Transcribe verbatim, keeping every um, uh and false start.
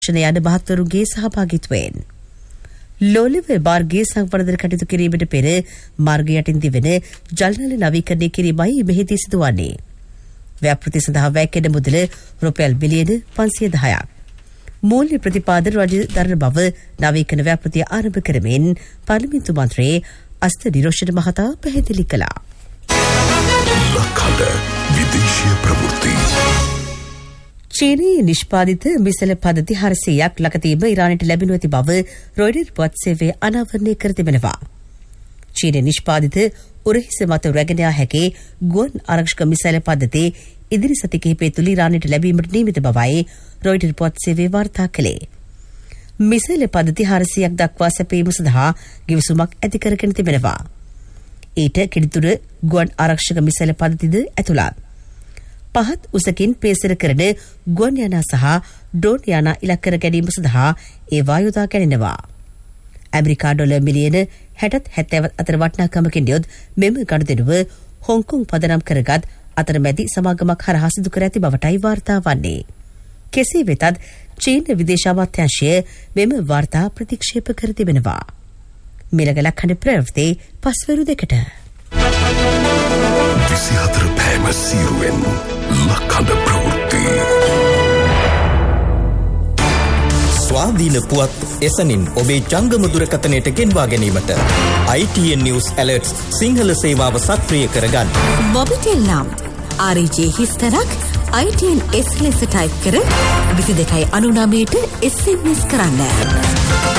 යන මහත්වරුන්ගේ සහභාගීත්වයෙන් ලෝලෙව මාර්ගයේ සංවර්ධන කටයුතු කිරීමට පෙර මාර්ගය යටින් දිවෙන ජලනල නවීකරණය කිරීමයි මෙහිදී සිදුවන්නේ. ව්‍යාපෘති සඳහා වැය කෙරෙන මුදල රුපියල් බිලියන පන්සිය දහයක්. මූල්‍ය ප්‍රතිපාදන රජ දරන බව නවීකරණ ව්‍යාපෘතිය ආරම්භ කරමින් පාර්ලිමේන්තු මන්ත්‍රී අස්ත නිරෝෂණ මහතා පැහැදිලි කළා. ලක්හඬ විදේශීය ප්‍රවෘත්ති. චීනයේ නිෂ්පාදිත මිසල පද්ධති හරසියක් ලකතීම ඉරානයට ලැබෙනු ඇති බව රොයිටර් පුවත් සේවය අනාවරණය කර තිබෙනවා. චීනයේ නිෂ්පාදිත උරහිස මත රැගෙන යා හැකි ගුවන් ආරක්ෂක මිසයිල් පද්ධති ඉදිරි සති කිහිපය තුළ ඉරානයට ලැබීමට නියමිත බවයි රොයිටර් පුවත් සේවය වාර්තා කළේ. මිසයිල් පද්ධති හරසියක් දක්වා සැපීම සඳහා ගිවිසුමක් ඇති කරගෙන තිබෙනවා. ඊට කිරිතුර ගුවන් ආරක්ෂක මිසයිල් පද්ධතිද ඇතුළත්. පහත් උසකින් පේසර කරන ගුවන් යානා සහ ඩ්‍රෝන් යානා ඉලක්ක කර ගැනීම සඳහා ඒවා යොදා ගැනෙනවා. ඇමරිකා ඩොලර් මිලියන හැටත් හැත්තෑවත් අතර වටිනාකමකින් යොත් මෙම ගනුදෙනුව හොංකොං පදනම් කරගත් අතරමැදි සමාගමක් හරහා සිදු කර ඇති බවටයි වාර්තා වන්නේ. කෙසේ වෙතත් චීන විදේශ අමාත්‍යාංශය මෙම වාර්තා ප්‍රතික්ෂේප කර තිබෙනවා. මිලග ලක්හඬ ප්‍රවෘත්ති පස්වරු දෙකට. විසිහතර පෑම සීරුවෙන් ලක්හඬ ප්‍රවෘත්ති. ස්වාධීන පුවත් එසනින් ඔබේ ජංගම දුරකථනයට ගෙන්වා ගැනීමට I T N News Alerts Sinhala සේවාව සක්‍රිය කරගන්න. මොබිටෙල් නම් R J හිස්තරක් I T N S ලෙස ටයිප් කර විසි දෙකයි අනු නවයට S M S කරන්න.